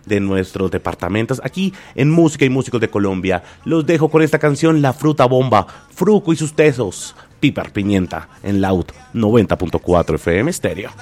de nuestros departamentos aquí en Música y Músicos de Colombia. Los dejo con esta canción, La Fruta Bomba, Fruco y sus tesos, Piper Pimienta, en Loud 90.4 FM Stereo.